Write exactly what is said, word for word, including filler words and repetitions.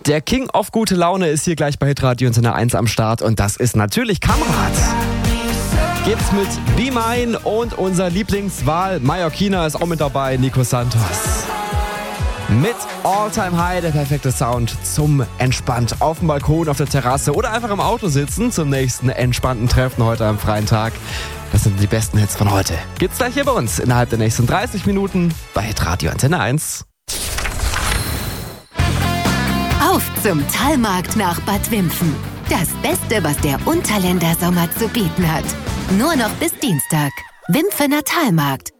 Der King of gute Laune ist hier gleich bei Hitradio Antenne eins am Start und das ist natürlich Kamrat. Gibt's mit Be Mine und unser Lieblingswahl Mallorquina ist auch mit dabei, Nico Santos. Mit All Time High, der perfekte Sound zum entspannt auf dem Balkon, auf der Terrasse oder einfach im Auto sitzen zum nächsten entspannten Treffen heute am freien Tag. Das sind die besten Hits von heute. Gibt's gleich hier bei uns innerhalb der nächsten dreißig Minuten bei Hitradio Antenne eins. Auf zum Talmarkt nach Bad Wimpfen. Das Beste, was der Unterländer Sommer zu bieten hat. Nur noch bis Dienstag. Wimpfener Talmarkt.